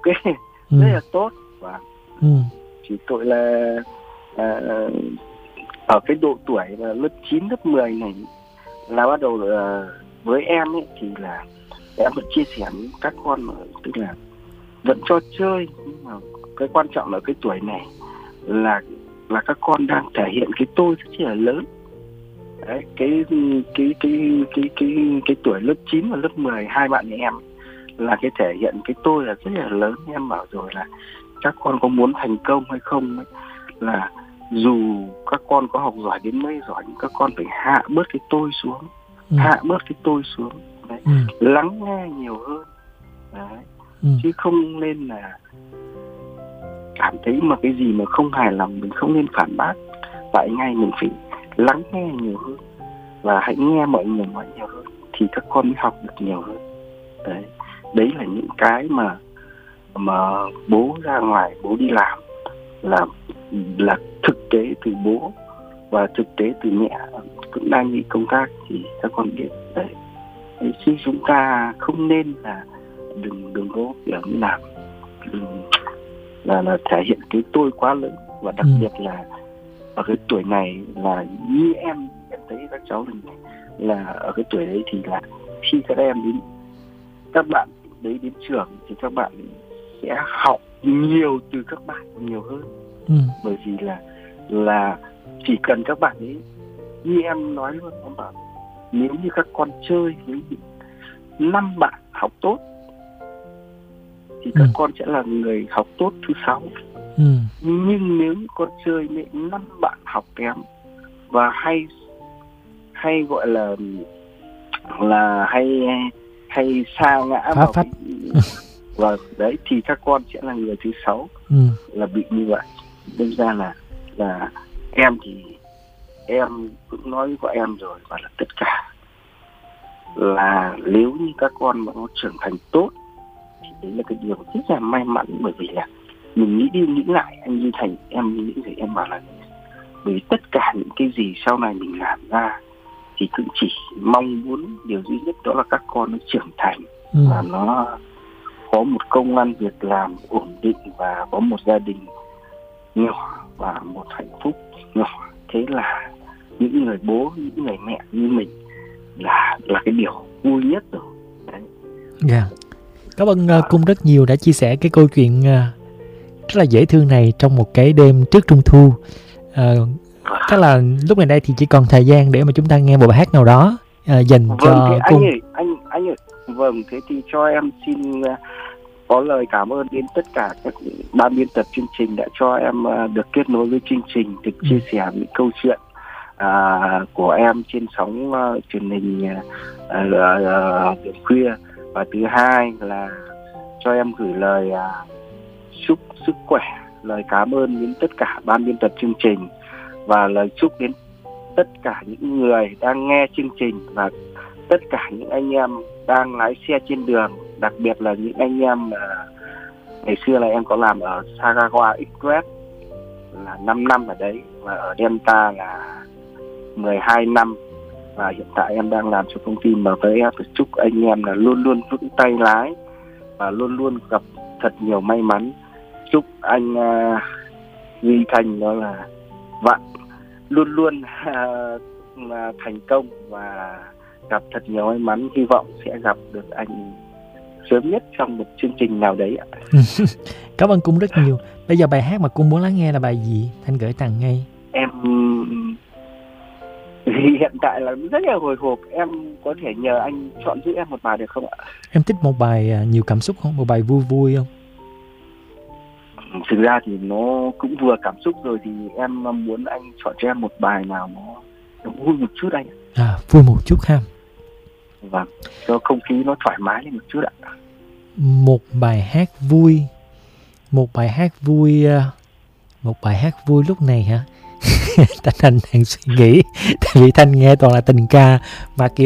rất là tốt. Và chỉ tội là ở cái độ tuổi là lớp 9, lớp 10 này là bắt đầu với em ấy thì là em vẫn chia sẻ với các con, tức là vẫn cho chơi, nhưng mà cái quan trọng là cái tuổi này là các con đang thể hiện cái tôi rất là lớn. Đấy, cái tuổi lớp 9 và lớp 10 hai bạn nhà em là cái thể hiện cái tôi là rất là lớn. Em bảo rồi là các con có muốn thành công hay không ấy, là dù các con có học giỏi đến mấy giỏi nhưng các con phải hạ bớt cái tôi xuống, hạ bớt cái tôi xuống. Đấy, lắng nghe nhiều hơn. Đấy, chứ không nên là cảm thấy mà cái gì mà không hài lòng mình không nên phản bác tại ngay, mình phải lắng nghe nhiều hơn và hãy nghe mọi người nói nhiều hơn thì các con mới học được nhiều hơn. Đấy là những cái mà bố ra ngoài, bố đi làm là thực tế từ bố và thực tế từ mẹ cũng đang đi công tác thì các con biết. Đấy, chứ chúng ta không nên là đừng có kiểu như là thể hiện cái tôi quá lớn. Và đặc biệt là ở cái tuổi này là như em thấy các cháu là ở cái tuổi đấy thì là khi các bạn đấy đến trường thì các bạn sẽ học nhiều từ các bạn nhiều hơn. Bởi vì là chỉ cần các bạn ấy, như em nói luôn, em bảo nếu như các con chơi với 5 bạn học tốt thì các con sẽ là người học tốt thứ 6. Nhưng nếu như con chơi với 5 bạn học kém và hay gọi là hay sa ngã vào và đấy thì các con sẽ là người thứ 6 là bị như vậy. Nên ra là em thì em cũng nói với em rồi, và là tất cả là nếu như các con mà nó trưởng thành tốt thì đấy là cái điều rất là may mắn. Bởi vì là mình nghĩ đi nghĩ lại, anh Duy Thành, em nghĩ thì em bảo là bởi tất cả những cái gì sau này mình làm ra thì cũng chỉ mong muốn điều duy nhất, đó là các con nó trưởng thành và nó có một công ăn việc làm ổn định và có một gia đình nhỏ và một hạnh phúc nhỏ. Thế là những người bố, những người mẹ như mình là cái điều vui nhất rồi. Đấy. Cảm ơn Cung rất nhiều đã chia sẻ cái câu chuyện rất là dễ thương này trong một cái đêm trước Trung Thu. Chắc là lúc này đây thì chỉ còn thời gian để mà chúng ta nghe một bài hát nào đó dành cho Cung. Anh ơi, vâng, thế thì cho em xin có lời cảm ơn đến tất cả các ban biên tập chương trình đã cho em được kết nối với chương trình, được chia sẻ những câu chuyện của em trên sóng truyền hình buổi khuya. Và thứ hai là cho em gửi lời chúc sức khỏe, lời cảm ơn đến tất cả ban biên tập chương trình và lời chúc đến tất cả những người đang nghe chương trình và tất cả những anh em đang lái xe trên đường, đặc biệt là những anh em ngày xưa là em có làm ở Sagawa Express là 5 năm ở đấy, và ở Delta là 12 năm, và hiện tại em đang làm cho công ty MVF. Chúc anh em là luôn luôn vững tay lái và luôn luôn gặp thật nhiều may mắn. Chúc anh Duy Thành đó là vạn luôn luôn thành công và gặp thật nhiều may mắn. Hy vọng sẽ gặp được anh sớm nhất trong một chương trình nào đấy ạ. Cảm ơn Cung rất nhiều. Bây giờ bài hát mà Cung muốn lắng nghe là bài gì? Thanh gửi tặng ngay. Em hiện tại là rất là hồi hộp. Em có thể nhờ anh chọn giúp em một bài được không ạ? Em thích một bài nhiều cảm xúc không? Một bài vui vui không? Thực ra thì nó cũng vừa cảm xúc rồi, thì em muốn anh chọn cho em một bài nào nó vui một chút anh. Vui một chút ha. Vâng, cho không khí nó thoải mái lên một chút ạ. Một bài hát vui. Một bài hát vui lúc này hả? Thanh đang suy nghĩ. Tại vì Thanh nghe toàn là tình ca mà kiểu